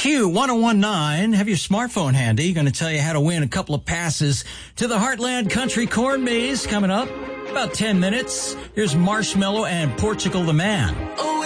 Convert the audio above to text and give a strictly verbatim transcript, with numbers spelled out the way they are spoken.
Q one oh one nine. Have your smartphone handy. Going to tell you how to win a couple of passes to the Heartland Country Corn Maze coming up about ten minutes. Here's Marshmello and Portugal the Man.